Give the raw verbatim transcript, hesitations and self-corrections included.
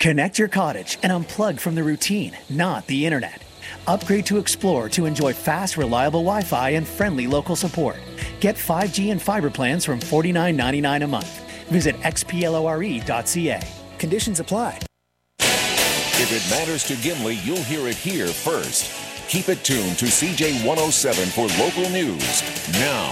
Connect your cottage and unplug from the routine, not the internet. Upgrade to Explore to enjoy fast, reliable Wi-Fi and friendly local support. Get five G and fiber plans from forty-nine ninety-nine a month. Visit x p lore dot c a. Conditions apply. If it matters to Gimli, you'll hear it here first. Keep it tuned to C J one oh seven for local news. Now,